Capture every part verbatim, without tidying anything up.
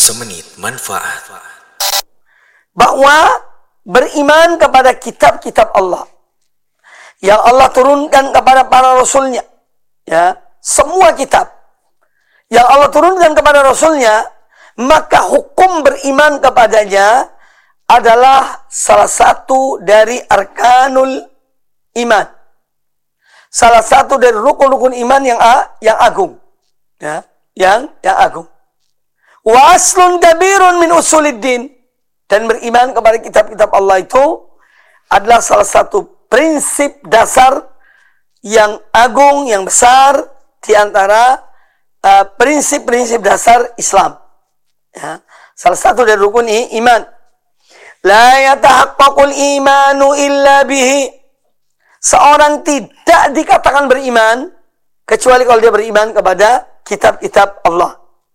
Semenit manfaat. Bahwa beriman kepada kitab-kitab Allah yang Allah turunkan kepada para rasulnya, ya, semua kitab yang Allah turunkan kepada rasulnya, maka hukum beriman kepadanya adalah salah satu dari arkanul iman, salah satu dari rukun-rukun iman yang yang agung, ya, yang yang agung. Wa aslun kabirun min usuliddin, dan beriman kepada kitab-kitab Allah itu adalah salah satu prinsip dasar yang agung, yang besar di antara uh, prinsip-prinsip dasar Islam. Ya, salah satu dari rukun iman. La yatahaqqaqul imanu illa bihi. Seorang tidak dikatakan beriman kecuali kalau dia beriman kepada kitab-kitab Allah.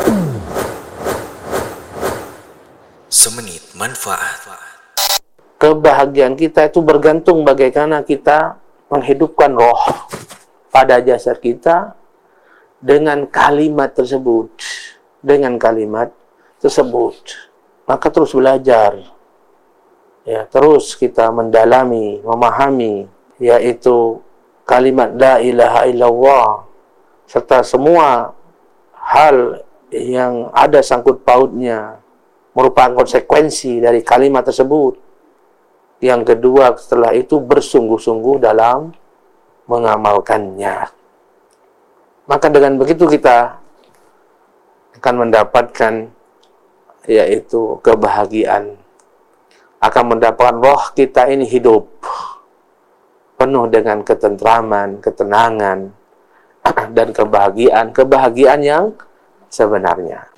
Semenit manfaat. Kebahagiaan kita itu bergantung bagaimana kita menghidupkan roh pada jasad kita dengan kalimat tersebut. Dengan kalimat tersebut. Maka terus belajar. Ya, terus kita mendalami, memahami, yaitu kalimat la ilaha illallah serta semua hal yang ada sangkut pautnya merupakan konsekuensi dari kalimat tersebut. Yang kedua, setelah itu bersungguh-sungguh dalam mengamalkannya. Maka dengan begitu kita akan mendapatkan yaitu kebahagiaan. Akan mendapatkan roh kita ini hidup penuh dengan ketentraman, ketenangan dan kebahagiaan, kebahagiaan yang sebenarnya.